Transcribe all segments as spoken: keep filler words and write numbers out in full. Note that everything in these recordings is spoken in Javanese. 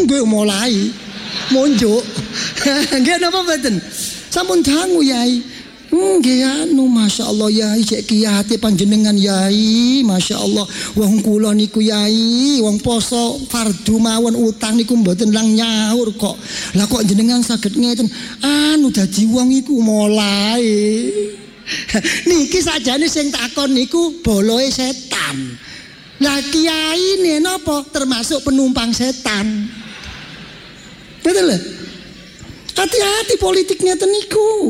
Nggih mulai monjuk. Nggih napa mboten? Sampun dangu Yai. Nggih anu masyaallah Yai cek kiyate panjenengan Yai, masyaallah. Wong kula niku Yai, wong poso fardu mawon utang niku mboten lang nyaur kok. Lah kok jenengan saged ngeten? Anu dadi wong iku mulai. Niki sajane sing takon niku boloe setan. Lah kiai ini napa termasuk penumpang setan. Betul lho? Hati-hati politiknya teniku.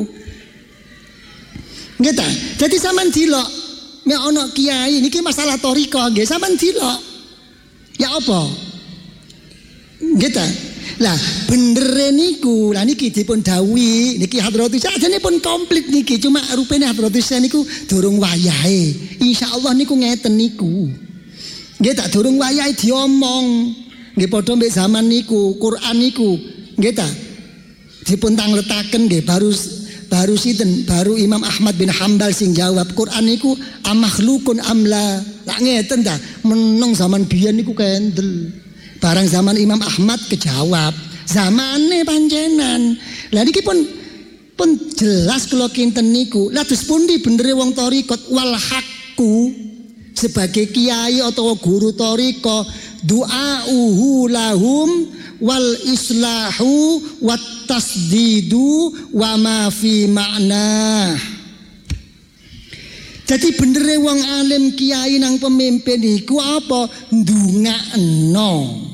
Nggih ta? Jadi sampean dilok nek ana kiai niki masalah toriko nggih sampean dilok. Ya apa? Nggih ta? Lah bener niku, lah niki dipun dawuhi niki Hadratus sajane pun komplit niki cuma rupane Hadratus niku durung wayahe. Insyaallah niku ngeten niku. Nggih tak durung wayahe diomong. Nggih padha mbek zaman niku Quran niku nggih ta? Dipun tangletaken nggih baru baru sinten baru Imam Ahmad bin Hambal sing jawab Quran niku amakhlukun amla. Lah ngeten ta meneng zaman biyen niku kendel. Barang zaman Imam Ahmad kejawab zamane panjenan. Lah niki pun pun jelas kula kinten niku. Lah terus pundi benere wong thariqat wal haqqu sebagai kiai atau guru thariqah du'auhu lahum wal islahu wat tasdidu wa ma fi makna. Jadi benere wong alim kiai nang pemimpin iku apa ndungakno.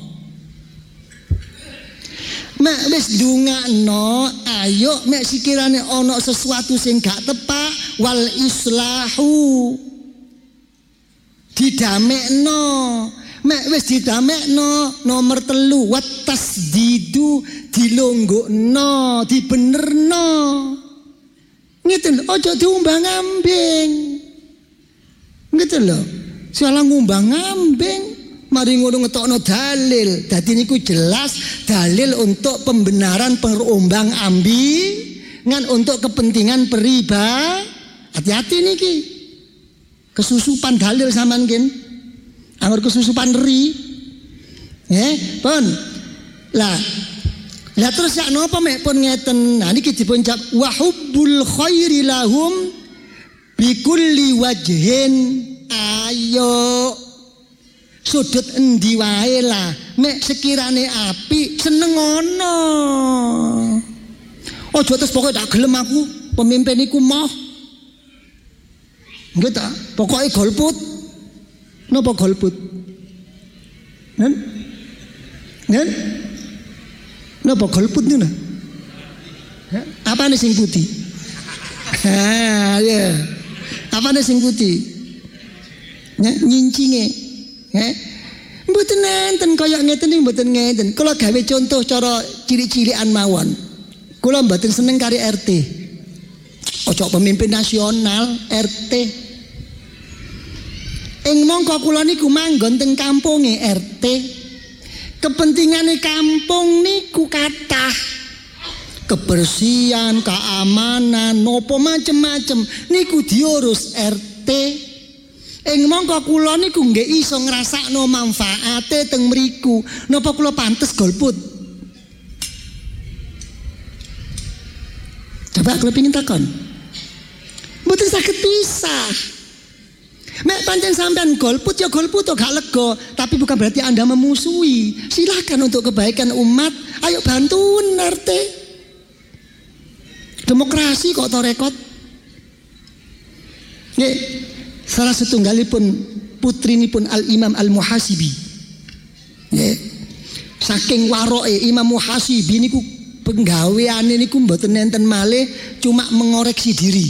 Mek wis ndungakno, ayo mek sikirane ana sesuatu sing gak tepak wal islahu didamekno. Mek wis didamekno nomor telu wat tasdidu dilonggokno, dibenerno. Ngeten ojo diumbang-ambing. Ngeten lho. Salah ngumbang-ambing, mari ngono ngetokno dalil. Dadi niku jelas dalil untuk pembenaran perombang-ambing untuk kepentingan periba. Hati-hati niki. Kesusupan dalil sampean kin. Anggur kesusupan ri. Nggih, pun. Lah Lah terus sak napa mek pun ngeten. Nah niki dipun jawab wa hubbul khairi lahum bikulli wajhin. Ayo sudut endi wae lah mek sekirane apik seneng ngono. Ojo terus pokoke tak gelem aku pemimpin iku moh. Nggih ta? Pokoke golput. Napa golput? Nen? Nen? Napa golput niku? Apa nih sing putih? Ha, ya. Apa nih sing putih? Nyincinge. Nggih. Mboten nenten kaya ngeten iki mboten ngeten. Kula gawe contoh cara cilik-cilikan mawon. Kula mboten seneng kari R T. Ojo pemimpin nasional R T. Ing mongko kula niku manggon teng kampunge R T. Kepentingane kampung niku kathah. Kebersihan, keamanan, nopo macem-macem niku diurus R T. Ing mongko kula niku nggih iso ngrasakno manfaate teng mriku. Napa kula pantes golput? Coba kula pengin takon. Mboten saged pisah. Mek pancen sampean golput ya golput gak lega, tapi bukan berarti Anda memusuhi. Silakan untuk kebaikan umat, ayo bantuin R T. Demokrasi kok torekot. Nggih, salah setunggalipun putrinipun Al Imam Al Muhasibi. Nggih. Saking waroke Imam Muhasibi niku penggaweane niku mboten nenten malih, cuma mengoreksi diri.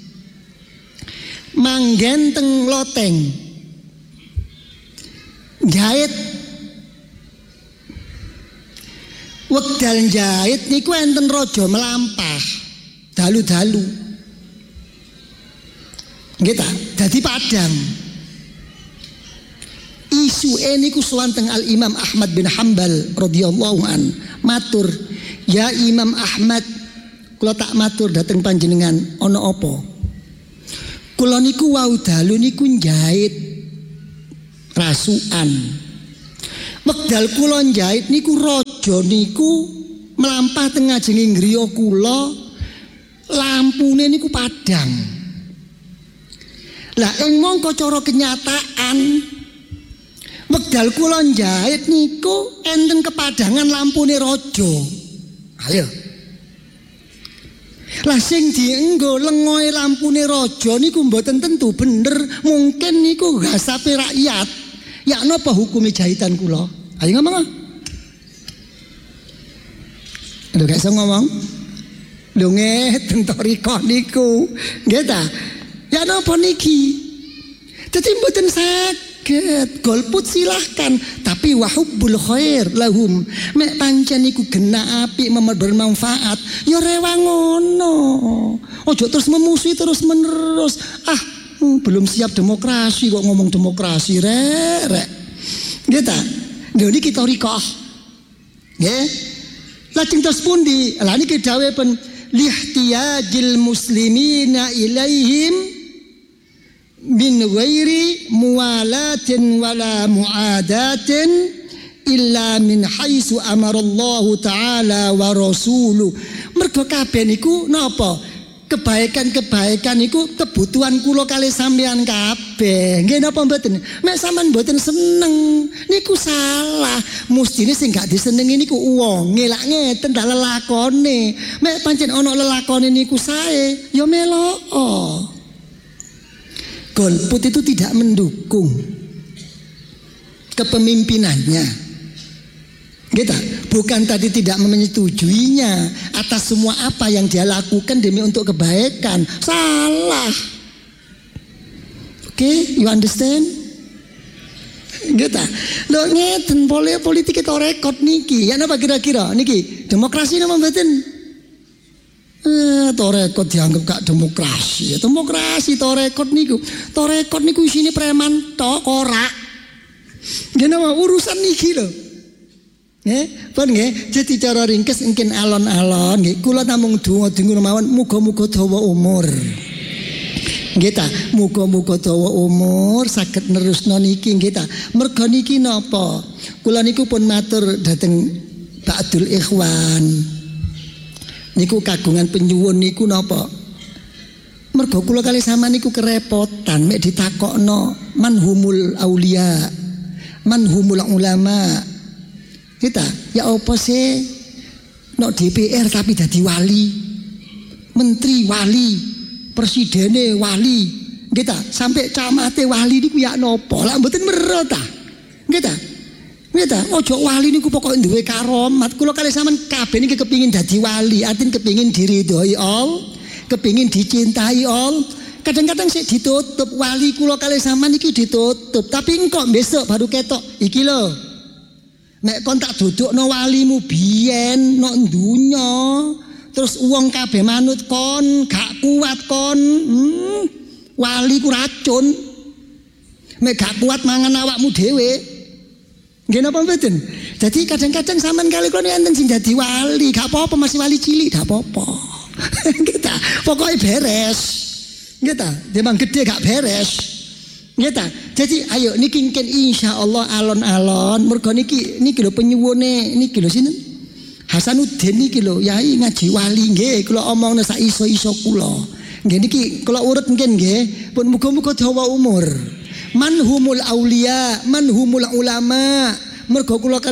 Manggen teng loteng jahit wekdal jahit niku enten raja melampah dalu-dalu nggih ta dadi padang isuke niku suwanteng Al Imam Ahmad bin Hambal radhiyallahu an matur ya Imam Ahmad kula tak matur dateng panjenengan ana apa. Kula niku wau dalu niku njahit rasukan. Wekdal kula njahit niku raja raja niku melampah tengah jenging griya kula, lampune niku padhang. Lah ing mangka cara kenyataan wekdal kula njait niku enten kepadangan lampune raja. Ayo. Lah sing dienggo lengoe lampune raja niku mboten tentu bener, mungkin niku gasape rakyat. Ya napa hukume jahitan kula? Ayo ngomong. Lho gak iso ngomong. Lho ngeten toriko niku. Nggih ta? Ya napa niki? Dadi mboten saged golput silahkan, tapi wahubbul khair lahum. Mek pancen niku genah apik bermanfaat, ya rewang ngono. Ojo terus memusuhi terus menerus. Ah, hmm, belum siap demokrasi kok ngomong demokrasi rek rek. Nggih ta? Lho niki toriko. Nggih. Lajeng terus pundi? Lah niki dawuhipun lihtiyajil muslimina ilaihim min ghairi muwalatin wala muadatin illa min haitsu amarallahu taala wa rasuluh. Mergo kabeh niku napa? Kebaikan-kebaikan niku kebutuhan kula kali sampean kabeh. Nggih napa mboten? Mek sampean mboten seneng niku salah. Mestine sing gak disenengi niku wonge lak ngeten dak lelakone. Mek pancen ana lelakone niku sae ya melok. Golput itu tidak mendukung kepemimpinannya, gitu. Bukan tadi tidak menyetujuinya atas semua apa yang dia lakukan demi untuk kebaikan. Salah. Oke, okay, you understand? Gitu. Lo ngeten politik itu rekod niki. Ya napa kira-kira niki demokrasi nama mboten? Eh, torekot dianggap gak demokrasi. Ya, demokrasi torekot niku. Torekot niku isine preman tok ora. Gene urusan niki lho. Nggih, pun nggih. Jadi cara ringkes mungkin alon-alon nggih. Kula namung donga-donga mawon muga-muga dawa umur. Nggih ta, muga-muga dawa umur saged nerusno niki nggih ta. Merga niki napa? Kula niku pun matur dhateng Ba'dul Ikhwan. Niku kagungan penyuwun niku napa? Mergo kula kali sama niku kerepotan mek ditakokno manhumul aulia, manhumul ulama. Kita ya apa sih nok D P R tapi dadi wali, menteri wali, presidene wali, kita sampai camate wali niku ya napa? Lah mboten mero ta. Nggih ta? Ngeta, ojo wali niku pokok duwe karomat. Kula kali sampean kabeh niki kepingin dadi wali, artin kepingin diridhoi all, kepingin dicintai all. Kadang-kadang sik ditutup wali kula kali sampean niki ditutup, tapi engko besok baru ketok. Iki lho. Nek kon tak dudukno walimu biyen nok donya, terus wong kabeh manut kon, gak kuat kon. Hmm, wali ku racun. Nek gak kuat mangan awakmu dhewe. Nggih napa mboten? Jadi kadang-kadang sampean kali kula enten sing dadi wali, gak apa-apa masih wali cilik, gak apa-apa. Kita pokoknya beres. Kita demang gede gak beres. Kita jadi ayo niki mungkin insyaallah alon-alon mergo niki niki lho penyuwune niki lho sinten? Hasanuddin niki lho yai ngaji wali nggih kula omongno sak iso-iso kula. Nggih niki kula urut mungkin nggih pun muga-muga dawa umur. Manhumul aulia, manhumul ulama. Mergo kula